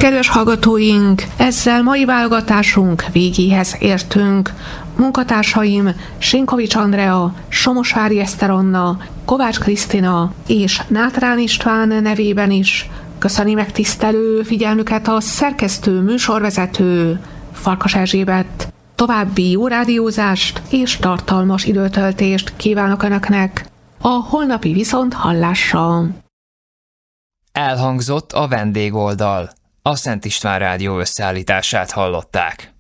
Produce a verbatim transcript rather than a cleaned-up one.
Kedves hallgatóink, ezzel mai válogatásunk végéhez értünk. Munkatársaim Sinkovics Andrea, Somosvári Eszter Anna, Kovács Krisztina és Nátrán István nevében is köszöni megtisztelő figyelmüket a szerkesztő műsorvezető Farkas Erzsébet. További jó rádiózást és tartalmas időtöltést kívánok Önöknek a holnapi viszont hallásra. Elhangzott a vendégoldal. A Szent István Rádió összeállítását hallották.